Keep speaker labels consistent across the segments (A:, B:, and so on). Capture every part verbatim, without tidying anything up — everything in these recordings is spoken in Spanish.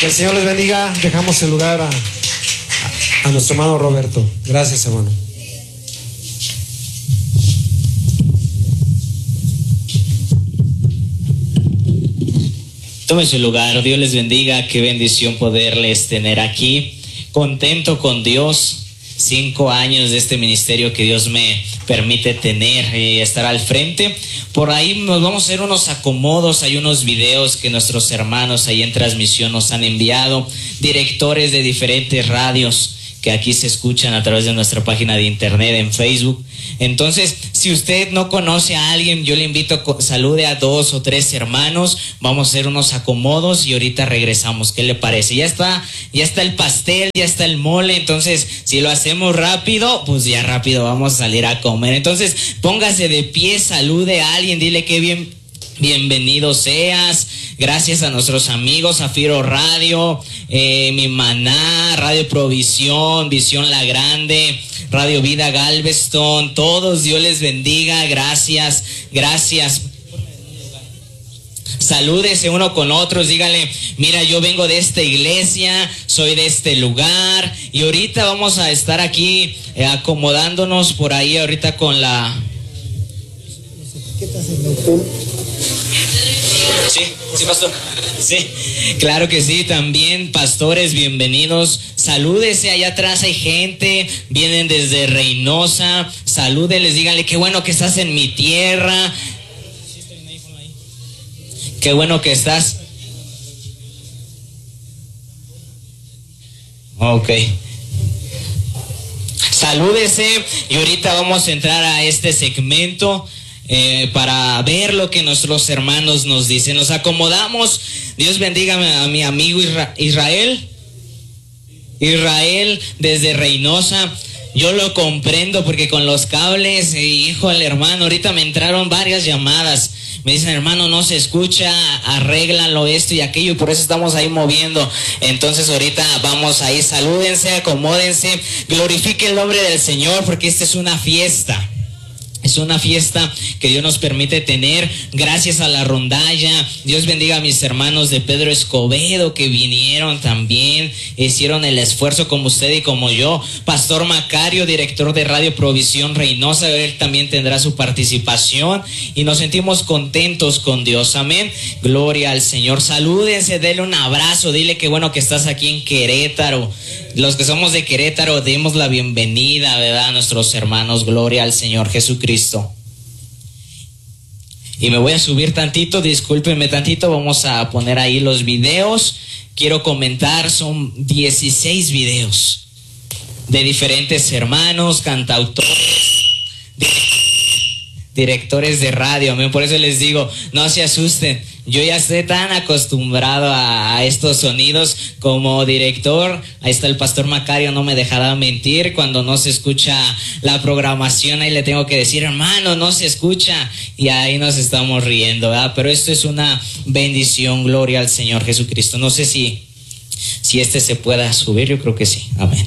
A: Que el Señor les bendiga. Dejamos el lugar a, a nuestro hermano Roberto. Gracias, hermano.
B: Tome su lugar. Dios les bendiga. Qué bendición poderles tener aquí. Contento con Dios. Cinco años de este ministerio que Dios me permite tener y estar al frente. Por ahí nos vamos a hacer unos acomodos. Hay unos videos que nuestros hermanos ahí en transmisión nos han enviado. Directores de diferentes radios que aquí se escuchan a través de nuestra página de internet en Facebook. Entonces, si usted no conoce a alguien, yo le invito a salude a dos o tres hermanos. Vamos a hacer unos acomodos y ahorita regresamos. ¿Qué le parece? Ya está, ya está el pastel, ya está el mole. Entonces, si lo hacemos rápido, pues ya rápido vamos a salir a comer. Entonces, póngase de pie, salude a alguien, dile que bien, bienvenido seas. Gracias a nuestros amigos, Zafiro Radio, eh, Mi Maná, Radio Provisión, Visión La Grande, Radio Vida Galveston, todos, Dios les bendiga, gracias, gracias. Salúdese uno con otros, dígale, mira, yo vengo de esta iglesia, soy de este lugar, y ahorita vamos a estar aquí eh, acomodándonos por ahí ahorita con la... Sí, sí, pastor. Sí, claro que sí, también pastores, bienvenidos. Salúdese, allá atrás hay gente, vienen desde Reynosa. Salúdenles, díganle, qué bueno que estás en mi tierra. Qué bueno que estás. Ok. Salúdese y ahorita vamos a entrar a este segmento. Eh, para ver lo que nuestros hermanos nos dicen. Nos acomodamos. Dios bendiga a mi amigo Israel. Israel desde Reynosa. Yo lo comprendo porque con los cables, eh, híjole hermano, ahorita me entraron varias llamadas. Me dicen, hermano, no se escucha, arréglalo esto y aquello, y por eso estamos ahí moviendo. Entonces ahorita vamos ahí, salúdense, acomódense, glorifique el nombre del Señor porque esta es una fiesta. Es una fiesta que Dios nos permite tener gracias a la rondalla. Dios bendiga a mis hermanos de Pedro Escobedo que vinieron también, hicieron el esfuerzo como usted y como yo. Pastor Macario, director de Radio Provisión Reynosa, él también tendrá su participación y nos sentimos contentos con Dios. Amén. Gloria al Señor. Salúdense, denle un abrazo, dile que bueno que estás aquí en Querétaro. Los que somos de Querétaro, demos la bienvenida, ¿verdad? A nuestros hermanos. Gloria al Señor Jesucristo. Y me voy a subir tantito, discúlpenme tantito, vamos a poner ahí los videos. Quiero comentar, son dieciséis videos de diferentes hermanos, cantautores, directores de radio. Por eso les digo, no se asusten. Yo ya estoy tan acostumbrado a, a estos sonidos como director. Ahí está el pastor Macario, no me dejará mentir. Cuando no se escucha la programación, ahí le tengo que decir, hermano, no se escucha. Y ahí nos estamos riendo, ¿verdad? Pero esto es una bendición, gloria al Señor Jesucristo. No sé si, si este se pueda subir, yo creo que sí. Amén.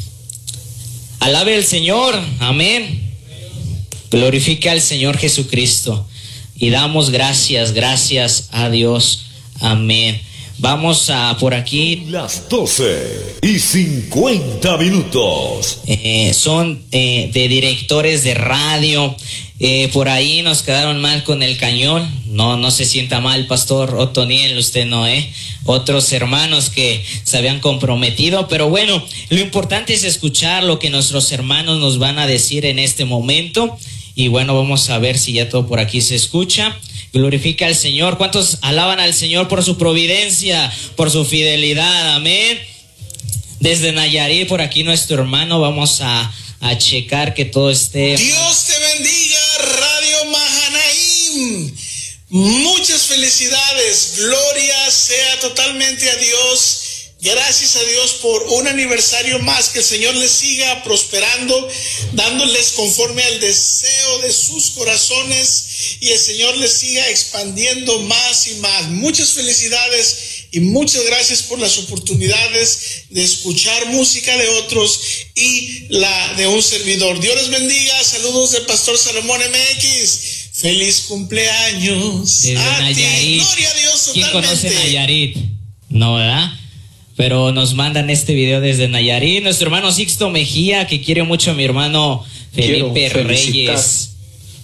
B: Alabe al Señor, amén. Glorifique al Señor Jesucristo. Y damos gracias, gracias a Dios. Amén. Vamos a por aquí.
C: Las doce y cincuenta minutos.
B: Eh, son eh, de directores de radio. Eh, por ahí nos quedaron mal con el cañón. No, no se sienta mal, pastor Otoniel, usted no, ¿eh? Otros hermanos que se habían comprometido. Pero bueno, lo importante es escuchar lo que nuestros hermanos nos van a decir en este momento. Y bueno, vamos a ver si ya todo por aquí se escucha. Glorifica al Señor. ¿Cuántos alaban al Señor por su providencia, por su fidelidad? Amén. Desde Nayarit, por aquí nuestro hermano, vamos a, a checar que todo esté.
D: Dios te bendiga, Radio Mahanaim. Muchas felicidades. Gloria sea totalmente a Dios. Gracias a Dios por un aniversario más, que el Señor les siga prosperando, dándoles conforme al deseo de sus corazones, y el Señor les siga expandiendo más y más. Muchas felicidades y muchas gracias por las oportunidades de escuchar música de otros y la de un servidor. Dios les bendiga. Saludos del pastor Salomón M X. Feliz cumpleaños.
B: Desde
D: a
B: Nayarit.
D: ti. Gloria a Dios totalmente.
B: ¿Quién conoce Nayarit? No, ¿verdad? pero nos mandan este video desde Nayarit. Nuestro hermano Sixto Mejía, que quiere mucho a mi hermano Felipe Reyes.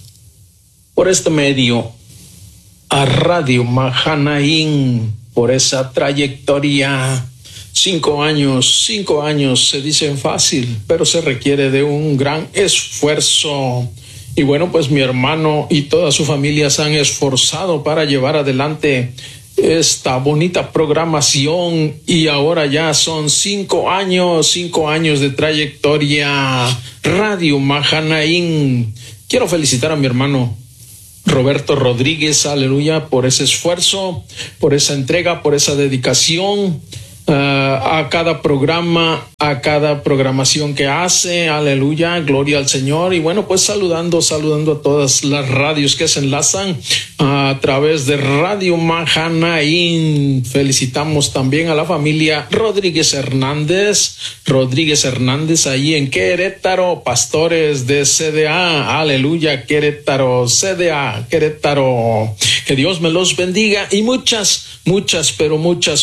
E: Por este medio a Radio Mahanaim, por esa trayectoria. Cinco años, cinco años se dicen fácil, pero se requiere de un gran esfuerzo. Y bueno, pues mi hermano y toda su familia se han esforzado para llevar adelante esta bonita programación, y ahora ya son cinco años, cinco años de trayectoria. Radio Mahanaim. Quiero felicitar a mi hermano Roberto Rodríguez, aleluya, por ese esfuerzo, por esa entrega, por esa dedicación. Uh, a cada programa, a cada programación que hace, aleluya, gloria al Señor. Y bueno, pues saludando, saludando a todas las radios que se enlazan a través de Radio Mahanaim. Felicitamos también a la familia Rodríguez Hernández, Rodríguez Hernández ahí en Querétaro, pastores de C D A, aleluya, Querétaro, C D A, Querétaro. Que Dios me los bendiga y muchas, muchas, pero muchas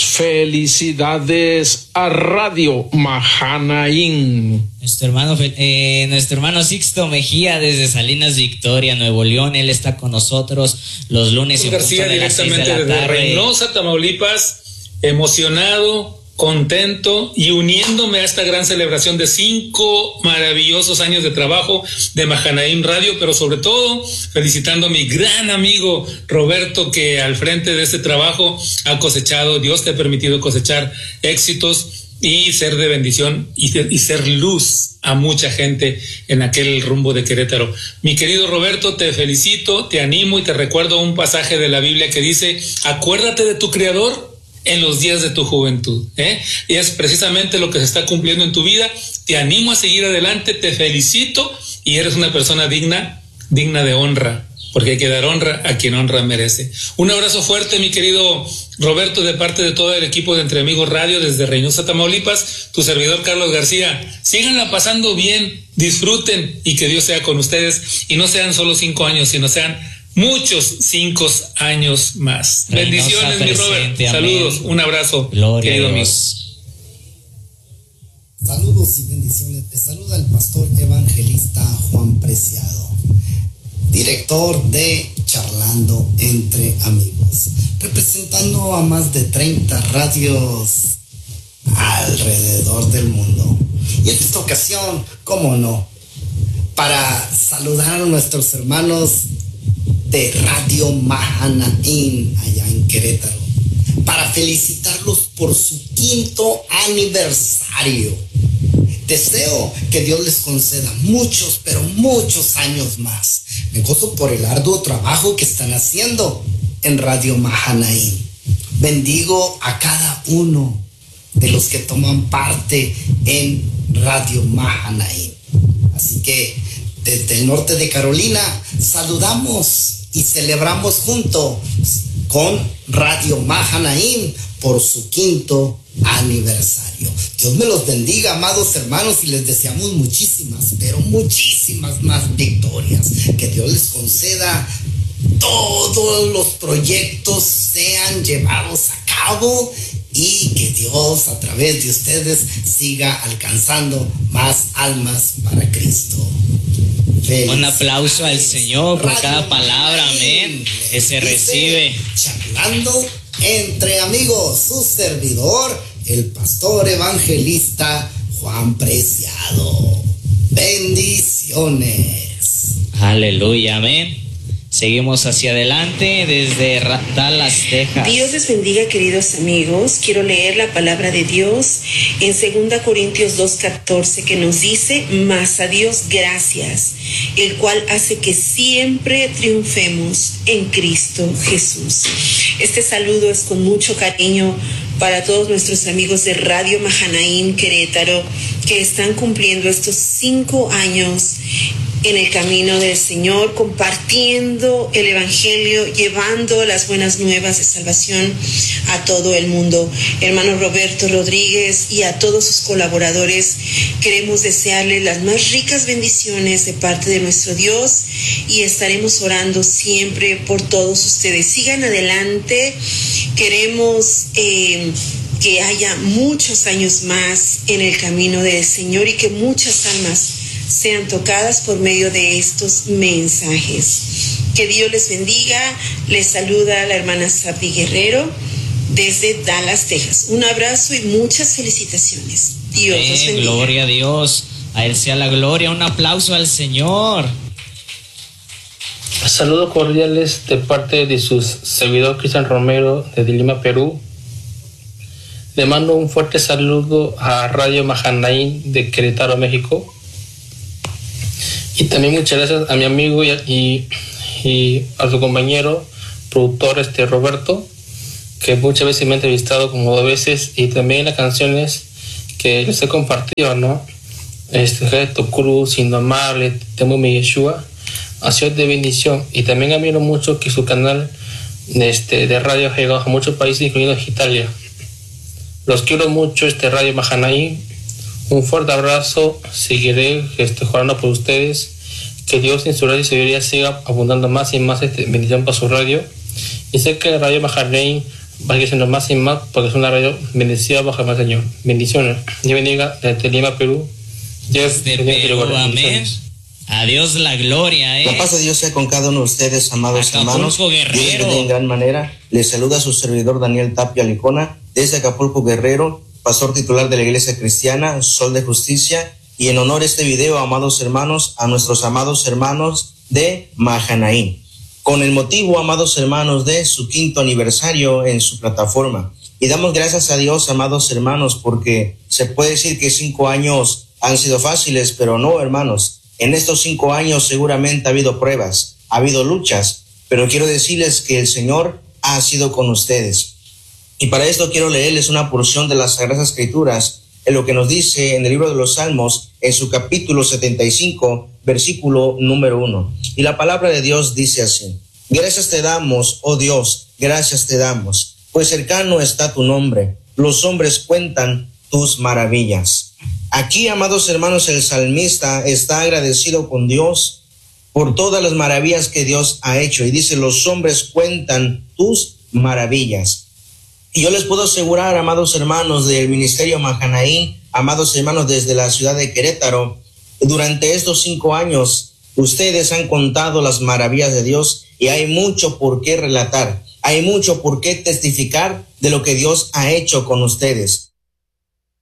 E: felicidades a Radio Mahanaim.
B: Nuestro hermano, eh, nuestro hermano Sixto Mejía desde Salinas Victoria, Nuevo León, él está con nosotros los lunes y
F: García de directamente de desde Reynosa, Tamaulipas, emocionado, contento y uniéndome a esta gran celebración de cinco maravillosos años de trabajo de Mahanaim Radio, pero sobre todo felicitando a mi gran amigo Roberto, que al frente de este trabajo ha cosechado, Dios te ha permitido cosechar éxitos y ser de bendición y, de, y ser luz a mucha gente en aquel rumbo de Querétaro. Mi querido Roberto, te felicito, te animo y te recuerdo un pasaje de la Biblia que dice: acuérdate de tu Creador en los días de tu juventud, ¿eh? Y es precisamente lo que se está cumpliendo en tu vida. Te animo a seguir adelante, te felicito y eres una persona digna, digna de honra, porque hay que dar honra a quien honra merece. Un abrazo fuerte, mi querido Roberto, de parte de todo el equipo de Entre Amigos Radio desde Reynosa, Tamaulipas, tu servidor Carlos García. Síganla pasando bien, disfruten y que Dios sea con ustedes, y no sean solo cinco años, sino sean muchos cinco años más. Reynosa, bendiciones, presente, mi Robert. Amén. Saludos, un abrazo.
B: Gloria
F: querido
B: a
F: amigo.
G: Saludos y bendiciones. Te saluda el pastor evangelista Juan Preciado, director de Charlando Entre Amigos, representando a más de treinta radios alrededor del mundo. Y en esta ocasión, cómo no, para saludar a nuestros hermanos de Radio Mahanaim allá en Querétaro, para felicitarlos por su quinto aniversario. Deseo que Dios les conceda muchos, pero muchos años más. Me gozo por el arduo trabajo que están haciendo en Radio Mahanaim. Bendigo a cada uno de los que toman parte en Radio Mahanaim. Así que desde el norte de Carolina saludamos y celebramos juntos con Radio Mahanaim por su quinto aniversario. Dios me los bendiga, amados hermanos, y les deseamos muchísimas, pero muchísimas más victorias. Que Dios les conceda todos los proyectos sean llevados a cabo y que Dios a través de ustedes siga alcanzando más almas para Cristo. Feliz.
B: Un aplauso al Señor por cada palabra, amén, que se recibe.
G: Charlando Entre Amigos, su servidor, el pastor evangelista Juan Preciado. Bendiciones.
B: Aleluya, amén. Seguimos hacia adelante desde Dallas, Texas.
H: Dios les bendiga, queridos amigos. Quiero leer la palabra de Dios en segunda Corintios dos catorce, que nos dice: mas a Dios gracias, el cual hace que siempre triunfemos en Cristo Jesús. Este saludo es con mucho cariño para todos nuestros amigos de Radio Mahanaim Querétaro, que están cumpliendo estos cinco años en el camino del Señor, compartiendo el Evangelio, llevando las buenas nuevas de salvación a todo el mundo. Hermano Roberto Rodríguez y a todos sus colaboradores, queremos desearles las más ricas bendiciones de parte de nuestro Dios, y estaremos orando siempre por todos ustedes. Sigan adelante. Queremos eh, que haya muchos años más en el camino del Señor y que muchas almas sean tocadas por medio de estos mensajes. Que Dios les bendiga. Les saluda la hermana Sapi Guerrero desde Dallas, Texas. Un abrazo y muchas felicitaciones. Dios
B: Amén.
H: los bendiga.
B: Gloria a Dios. A Él sea la gloria. Un aplauso al Señor.
I: Saludos cordiales de parte de su servidor Cristian Romero de Lima, Perú. Le mando un fuerte saludo a Radio Mahanaim de Querétaro, México. Y también muchas gracias a mi amigo y, y, y a su compañero, productor este Roberto, que muchas veces me ha entrevistado como dos veces, y también las canciones que les he compartido, ¿no? Este Reto Cruz, Indomable, Temo mi Yeshua, ha sido de bendición. Y también admiro mucho que su canal este, de radio ha llegado a muchos países, incluyendo Italia. Los quiero mucho, este Radio Mahanaim. Un fuerte abrazo. Seguiré este, jugando por ustedes. Que Dios en su radio y sabiduría siga abundando más y más este, bendición para su radio. Y sé que el Radio Mahanaim va a ir siendo más y más porque es una radio bendecida bajo el Señor. Bendiciones. Dios bendiga desde Lima, Perú. Dios
B: Desde Perú, amén. A Dios la gloria, ¿eh?
J: La paz de Dios sea con cada uno de ustedes, amados hermanos.
B: Acapulco, Guerrero.
J: Dios en gran manera. Les saluda su servidor Daniel Tapia Licona, desde Acapulco, Guerrero, pastor titular de la Iglesia Cristiana Sol de Justicia. Y en honor a este video, amados hermanos, a nuestros amados hermanos de Mahanaim, con el motivo, amados hermanos, de su quinto aniversario en su plataforma. Y damos gracias a Dios, amados hermanos, porque se puede decir que cinco años han sido fáciles, pero no, hermanos. En estos cinco años seguramente ha habido pruebas, ha habido luchas, pero quiero decirles que el Señor ha sido con ustedes. Y para esto quiero leerles una porción de las Sagradas Escrituras, en lo que nos dice en el libro de los Salmos, en su capítulo setenta y cinco, versículo número uno. Y la palabra de Dios dice así: Gracias te damos, oh Dios, gracias te damos, pues cercano está tu nombre, los hombres cuentan tus maravillas. Aquí, amados hermanos, el salmista está agradecido con Dios por todas las maravillas que Dios ha hecho. Y dice, los hombres cuentan tus maravillas. Y yo les puedo asegurar, amados hermanos del Ministerio Mahanaim, amados hermanos desde la ciudad de Querétaro, durante estos cinco años, ustedes han contado las maravillas de Dios y hay mucho por qué relatar. Hay mucho por qué testificar de lo que Dios ha hecho con ustedes.